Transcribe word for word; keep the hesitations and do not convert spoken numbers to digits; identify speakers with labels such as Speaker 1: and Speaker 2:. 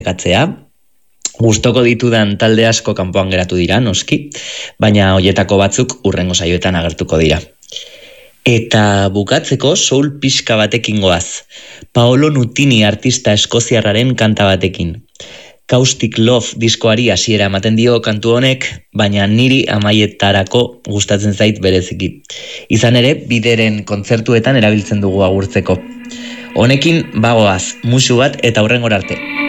Speaker 1: katzea. Gustoko ditudan talde asko kanpoan geratu dira, noski, baina hoietako batzuk hurrengo saioetan agertuko dira. Eta bukatzeko soul pixka batekin goaz. Paolo Nutini artista eskoziarraren kanta batekin. Caustic Love diskoari hasiera ematen dio kantu honek, baina niri amaietarako gustatzen zait bereziki. Izan ere, Bideren kontzertuetan erabiltzen dugu agurtzeko. Honekin bagoaz, musu bat eta hurrengora arte.